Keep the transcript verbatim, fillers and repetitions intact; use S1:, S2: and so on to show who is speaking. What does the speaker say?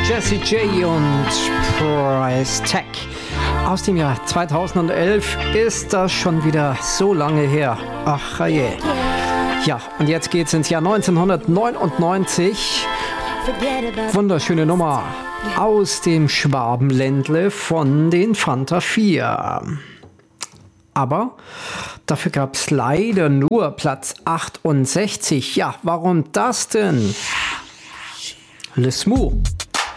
S1: Jessie J und Price Tag. Aus dem Jahr zweitausendelf ist das schon wieder so lange her. Ach je. Ja, und jetzt geht's ins Jahr neunzehnhundertneunundneunzig. Wunderschöne Nummer aus dem Schwabenländle von den Fanta vier. Aber dafür gab es leider nur Platz achtundsechzig. Ja, warum das denn? Le Smooth.